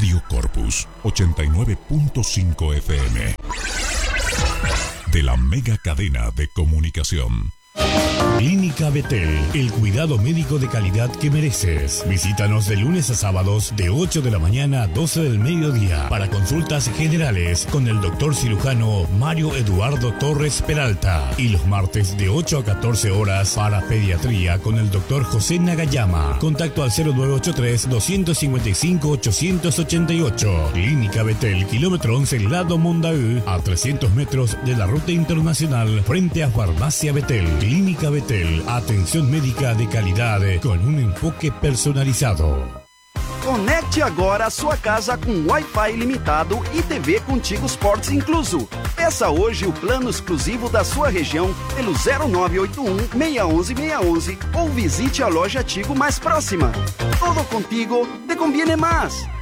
Radio Corpus 89.5 FM. De la mega cadena de comunicación. Clínica Betel, el cuidado médico de calidad que mereces. Visítanos de lunes a sábados de 8 de la mañana a 12 del mediodía para consultas generales con el doctor cirujano Mario Eduardo Torres Peralta, y los martes de 8 a 14 horas para pediatría con el doctor José Nagayama. Contacto al 0983-255-888. Clínica Betel, kilómetro 11, Lado Mondaú, a 300 metros de la ruta internacional frente a Farmacia Betel. Clínica Betel, atención médica de calidad com um enfoque personalizado. Conecte agora a sua casa com Wi-Fi ilimitado e TV Contigo Sports incluso. Peça hoje o plano exclusivo da sua região pelo 0981-611-611 ou visite a loja Tigo mais próxima. Todo contigo te conviene mais.